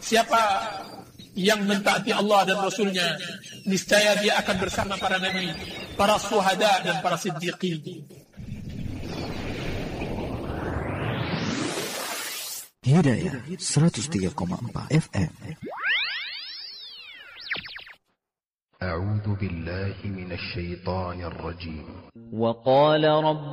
Siapa yang mentaati Allah dan Rasulnya, niscaya dia akan bersama para nabi, para syuhada dan para siddiqin. Hidayah 103,4 FM. أعوذ بالله من الشيطان الرجيم. وقال رب